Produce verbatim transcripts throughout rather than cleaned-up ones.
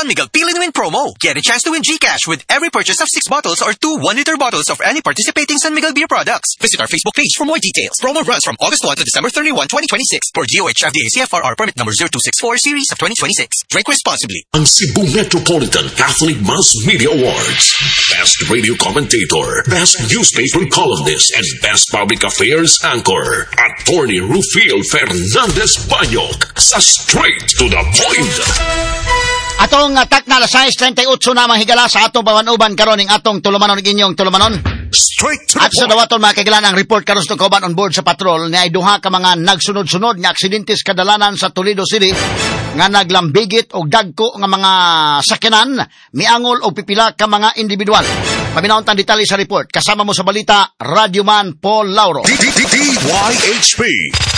San Miguel Pili to Win promo. Get a chance to win GCash with every purchase of six bottles or two one-liter bottles of any participating San Miguel beer products. Visit our Facebook page for more details. Promo runs from August first to December thirty-first, twenty twenty-six for D O H F D A C F R R permit number zero two six four series of twenty twenty-six. Drink responsibly. Ang Cebu Metropolitan Catholic Mass Media Awards. Best Radio Commentator, Best Newspaper Columnist, and Best Public Affairs Anchor. Attorney Rufil Fernandez Banyok sa Straight to the Point. Atong atak na alas sais treinta y ocho na mahigala sa atong pawanuban karon ning atong tulumanon inyong tulumanon. Straight to At sa dawaton mga kailan ang report karon sa kauban on board sa patrol ni ay duha ka mga nagsunod-sunod nga aksidente sa kadalanan sa Toledo City nga naglambigit og dagko nga mga sakyanan miangol og pipila ka mga individual. Paminawon tang detalye sa report kasama mo sa balita Radyoman Paul Lauro. D Y H P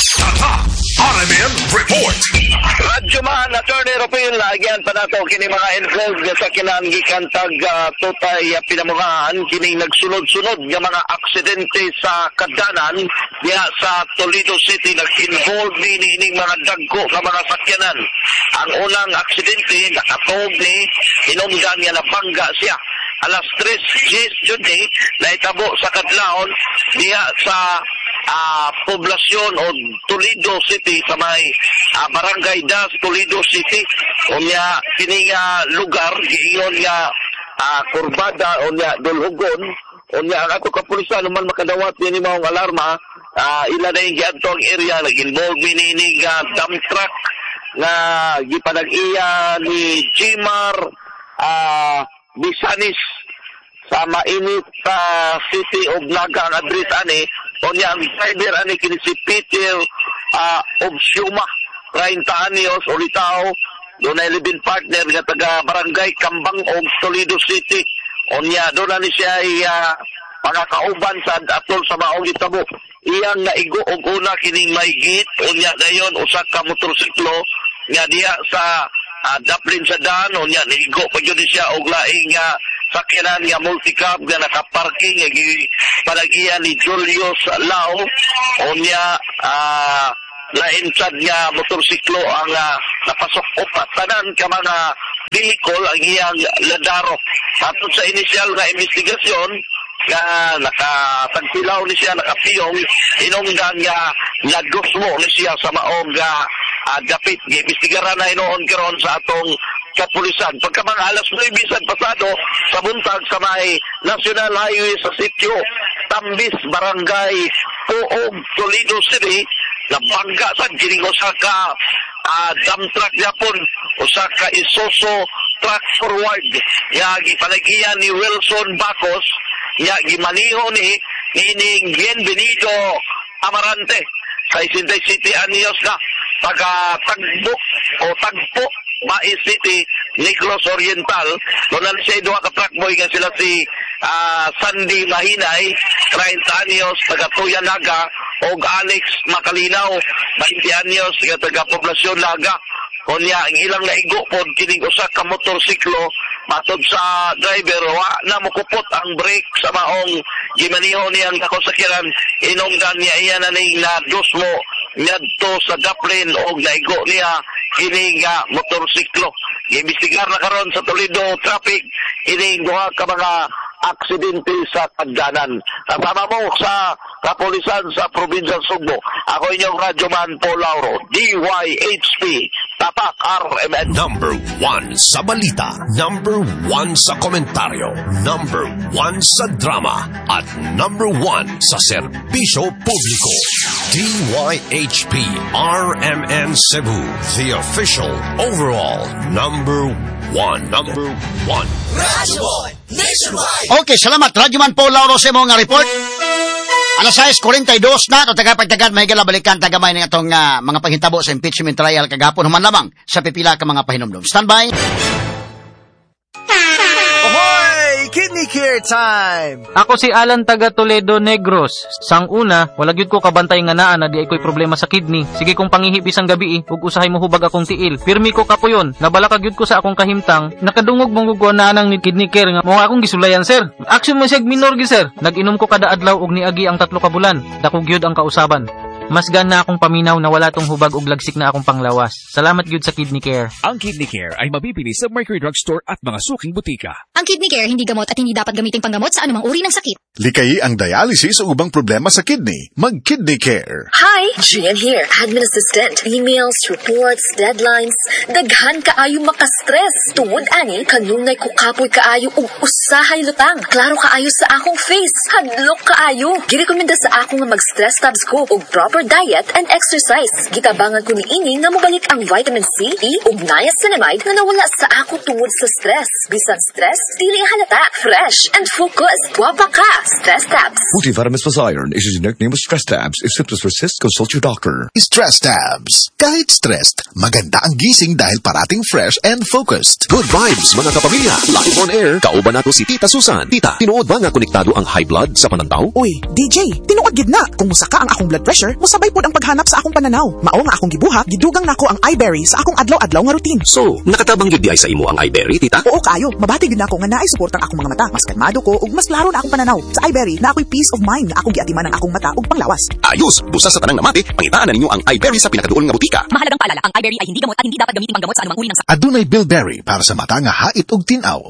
R M N Report. Radyoman Attorney Rufil agyan pa nato kini mga involved sa sakyanan gikan tag uh, tutay uh, pinamuhaan kini nagsunod-sunod nga mga aksidente sa kadanan diha sa Toledo City nag-involve ni ining mga dagko nga mga sakyanan. Ang unang aksidente nakatog ni hinungdan nga nabangga siya alas tres Gs today naitabo sa kadlawon diha sa uh, poblasyon o Toledo City sa may uh, Barangay Das Toledo City unya kini nga lugar giingon nga uh, kurbada unya dulhugon unya ang ato kapulisan naman makadawat ni maong alarma uh, ila na yung giadtong area nag-involve ni nga dump truck nga gipanag-iya ni Jimar uh, Bisanis sa mainit sa uh, City of Naga ang address ani unya ang driver ani kini si Peter uh, Obsiuma thirty anyos ulitaw doon na living partner nga taga Barangay Kambang og Toledo City unya doon na ni siya ay uh, mga kauban sa atol sa maong itabo iyang naigo og una kining maigit unya dayon usa ka motorsiklo nga diha sa uh, Dublin sa daan unya naigo pa gyud siya og laing nga uh, sakyanan nga multicab nga nakaparking nga palagian ni Julius Lao unya uh, lainsad nga motorsiklo ang uh, napasok upat tanan ka mga vehicle ang iyang ladaro. Atod sa inisyal nga investigasyon nga nakatagpilaw ni siya nakapiyong inungdan nga nagdusmo ni siya sa maong nga uh, dapit giimbestigaran na inoon karon sa atong kapulisan. Pagka mga alas nueve sad pasado sa buntag sa may National Highway sa sitio Tambis, Barangay Puog, Toledo City, nabangga sa gining usa ka uh, dump truck yapon, usa ka Isuzu truck forward. Ya gipalagian ni Wilson Bacos, ya gimaniho ni ining Bienvenido Amarante sa sixty-seven anyos na taga Tagbo o Tagpo Mai City, Negros Oriental. Doon na siya doon ka truck boy nga sila si uh, Sandy Mahinay, thirty anyos, taga Tuyanaga, og Alex Makalinaw, twenty anyos, taga Poblasyon Laga. Kunya, ang ilang naigo po, kining usa ka motorsiklo, matod sa driver, wa na mukupot ang brake sa maong gimaniho niyang nakosakyanan, inungdan niya iyan na ning na dusmo, niyadto sa Dublin, og naigo niya, kining uh, motorsiklo. Imbestigar na karon sa Toledo traffic, ining duha ka mga aksidente sa kadanan. Kasama mo sa kapulisan sa Probinsya Sugbo. Ako inyong Radyoman Paul Lauro, D Y H P, Tapak R M N. Number one sa balita, number one sa komentaryo, number one sa drama, at number one sa serbisyo publiko. D Y H P R M N Cebu, the official overall number one. Number one. Radyoman Nationwide. Okay, salamat. Radyoman Paul Lauro sa mga report. Alas sais forty-two na, no tagapagtagad mahigala balikan tagamay ng itong uh, mga paghintabo sa impeachment trial kagapon human lamang sa pipila ka mga pahinomdom. Standby. Ahoy! Kidney Care Time! Ako si Alan taga Toledo Negros. Sang una, wala gyud ko kabantay nga naa na di ay ko'y problema sa kidney. Sige kong pangihip isang gabi eh, ug usahay mo hubag akong tiil. Pirmi ko kapuyon, nabala kagyud ko sa akong kahimtang, nakadungog mong gugwa na nang ni kidney care nga mo akong gisulayan sir. Action mo sig minor gi sir. Nag-inom ko kada adlaw og niagi ang tatlo ka bulan. Dako gyud ang kausaban. Mas gan na akong paminaw na wala tong hubag ug lagsik na akong panglawas. Salamat gyud sa Kidney Care. Ang Kidney Care ay mabibili sa Mercury Drugstore at mga suking butika. Ang Kidney Care hindi gamot at hindi dapat gamitin panggamot sa anumang uri ng sakit. Likayi ang dialysis o ubang problema sa kidney. Mag-Kidney Care. Hi, Gian here, admin assistant. Emails, reports, deadlines. Daghan kaayo makastress. Tungod ani, kanunay ko kapoy kaayo ug usahay lutang. Klaro kaayo sa akong face. Hadlok kaayo. Girekomenda sa ako nga mag-stress tabs ko ug proper diet and exercise. Gitabangan ko ni ini nga mobalik ang vitamin C, E ug niacinamide nga nawala sa ako tungod sa stress. Bisan stress, dili halata, fresh and focused. Guwapa ka. Stress Tabs. Multivitamins plus iron is a generic name of Stress Tabs. If symptoms persist, consult your doctor. Stress Tabs. Kahit stressed, maganda ang gising dahil parating fresh and focused. Good vibes, mga kapamilya. Live on air, kauban nato si Tita Susan. Tita, tinuod ba nga konektado ang high blood sa pananaw? Uy, D J, tinuod gid na. Kung musaka ang akong blood pressure, musabay pod ang paghanap sa akong pananaw. Mao nga akong gibuhat, gidugang nako ang iBerry sa akong adlaw-adlaw nga routine. So, nakatabang gid di ay sa imo ang iBerry, Tita? Oo kayo, mabati gid nako nga naay suportang akong mga mata. Mas kalmado ko ug mas klaro na akong pananaw. Sa iBerry, na ako'y peace of mind na akong giatiman ang akong mata ug panglawas. Ayos, busa sa tanang namati, pangitaan na ninyo ang iBerry sa pinakaduol nga butika. Mahalagang paalala, ang iBerry ay hindi gamot at hindi dapat gamitin panggamot sa anumang uri ng sakit. Adunay Bilberry para sa mata nga hait ug tinaw.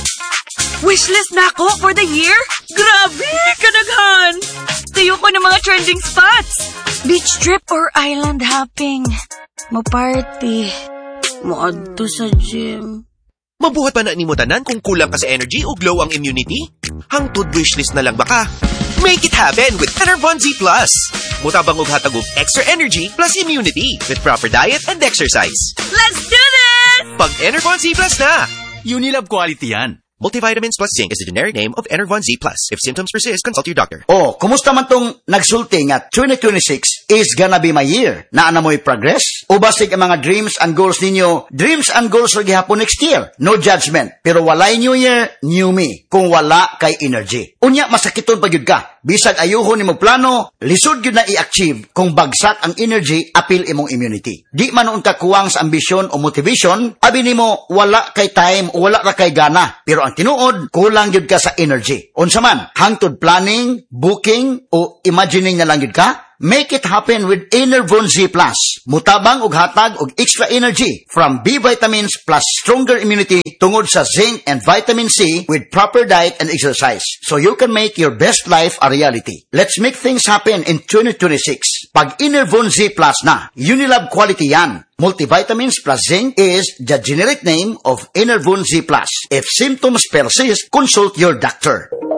Wishlist na ako for the year? Grabe, kadaghan! Tayo ko ng mga trending spots. Beach trip or island hopping. Mo-party. Mo-adto sa gym. Mabuhat pa na ni mo tanan kung kulang ka sa energy o glow ang immunity? Hangtod wishlist na lang baka. Make it happen with Enervon Z Plus. Mutabang og hatag og extra energy plus immunity with proper diet and exercise. Let's do this! Pag Enervon Z Plus na! Unilab quality yan. Multivitamins plus zinc is the generic name of Enervon Z Plus. If symptoms persist, consult your doctor. Oh, kumusta man tong nagsulti nga twenty twenty-six is gonna be my year? Naa na mo'y progress? O basig ang mga dreams and goals ninyo? Dreams and goals ra gihapon next year. No judgment. Pero walay new year, new me. Kung wala kay energy. Unya, masakiton pa yun ka. Bisag ayuhon ni mo plano, lisod yun na i-achieve kung bagsak ang energy, apil imong immunity. Di man noon ka kuwang sa ambisyon o motivation, abi nimo wala kay time o wala ra kay gana. Pero ang tinuod, kulang yun ka sa energy. Unsa man, hangtod planning, booking, o imagining na lang yun ka? Make it happen with Enervon Z Plus. Mutabang og hatag og extra energy from B vitamins plus stronger immunity tungod sa zinc and vitamin C with proper diet and exercise. So you can make your best life a reality. Let's make things happen in twenty twenty-six. Pag Enervon Z Plus na, Unilab quality yan. Multivitamins plus zinc is the generic name of Enervon Z Plus. If symptoms persist, consult your doctor.